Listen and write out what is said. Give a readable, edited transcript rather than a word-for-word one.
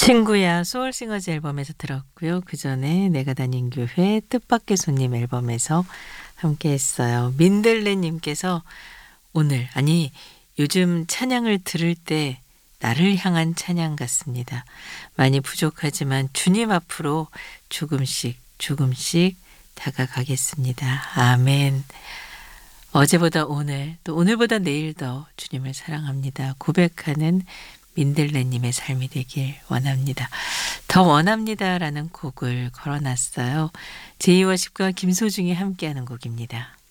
친구야 소울싱어즈 앨범에서 들었고요. 그전에 내가 다닌 교회 뜻밖의 손님 앨범에서 함께 했어요. 민들레 님께서 오늘 아니 요즘 찬양을 들을 때 나를 향한 찬양 같습니다. 많이 부족하지만 주님 앞으로 조금씩 조금씩 다가가겠습니다. 아멘. 어제보다 오늘 또 오늘보다 내일 더 주님을 사랑합니다. 고백하는 민들레님의 삶이 되길 원합니다. 더 원합니다라는 곡을 걸어놨어요. 제이워십과 김소중이 함께하는 곡입니다.